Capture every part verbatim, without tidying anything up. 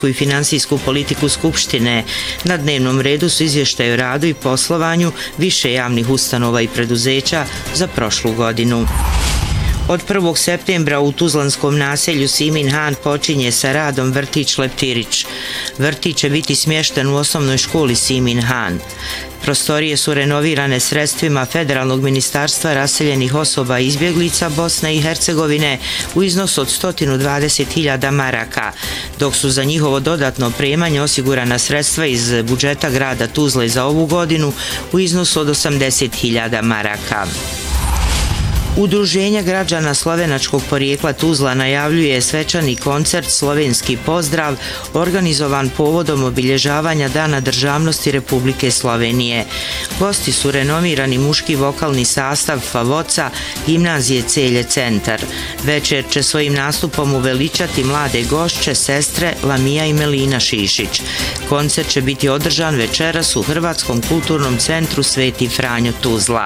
i finansijsku politiku Skupštine. Na dnevnom redu su izvještaj o radu i poslovanju više javnih ustanova i preduzeća za prošlu godinu. Od prvog septembra u tuzlanskom naselju Simin Han počinje sa radom vrtić Leptirić. Vrtić će biti smješten u osnovnoj školi Simin Han. Prostorije su renovirane sredstvima Federalnog ministarstva raseljenih osoba i izbjeglica Bosne i Hercegovine u iznosu od sto dvadeset hiljada maraka, dok su za njihovo dodatno opremanje osigurana sredstva iz budžeta grada Tuzle za ovu godinu u iznosu od osamdeset hiljada maraka. Udruženje građana slovenačkog porijekla Tuzla najavljuje svečani koncert Slovenski pozdrav organizovan povodom obilježavanja Dana državnosti Republike Slovenije. Gosti su renomirani muški vokalni sastav Favoca gimnazije Celje centar. Večer će svojim nastupom uveličati mlade gošće, sestre Lamija i Melina Šišić. Koncert će biti održan večeras u Hrvatskom kulturnom centru Sveti Franjo Tuzla.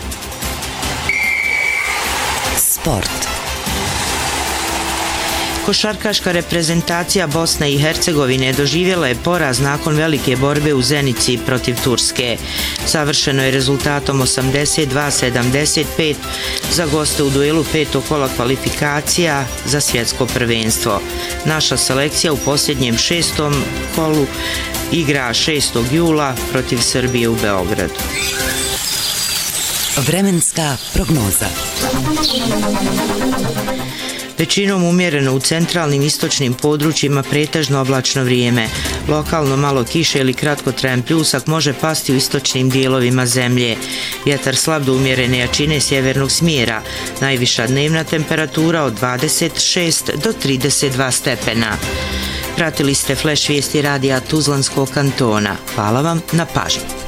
Sport. Košarkaška reprezentacija Bosne i Hercegovine doživjela je poraz nakon velike borbe u Zenici protiv Turske. Završeno je rezultatom osamdeset dva sedamdeset pet za goste u duelu petog kola kvalifikacija za svjetsko prvenstvo. Naša selekcija u posljednjem šestom kolu igra šestog jula protiv Srbije u Beogradu. Vremenska prognoza. Većinom umjereno u centralnim istočnim područjima pretežno oblačno vrijeme. Lokalno malo kiše ili kratkotrajan pljusak može pasti u istočnim dijelovima zemlje. Vjetar slab do umjerene jačine sjevernog smjera. Najviša dnevna temperatura od dvadeset šest do trideset dva stepena. Pratili ste Flash vijesti radija Tuzlanskog kantona. Hvala vam na pažnji.